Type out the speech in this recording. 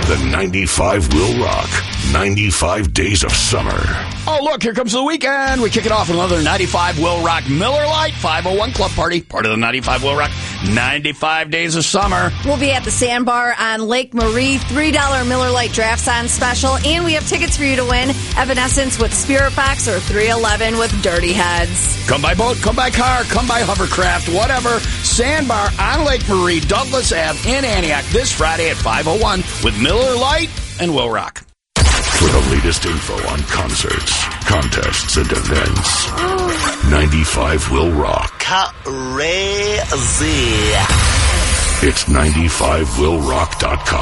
The 95 will rock. 95 days of summer. Oh, look, here comes the weekend. We kick it off with another 95 Will Rock Miller Lite 501 Club Party. Part of the 95 Will Rock 95 days of summer. We'll be at the Sandbar on Lake Marie. $3 Miller Lite drafts on special. And we have tickets for you to win. Evanescence with Spirit Box or 311 with Dirty Heads. Come by boat, come by car, come by hovercraft, whatever. Sandbar on Lake Marie, Douglas Ave in Antioch this Friday at 501 with Miller Lite and Will Rock. For the latest info on concerts, contests, and events, 95 will rock. Crazy. It's 95willrock.com.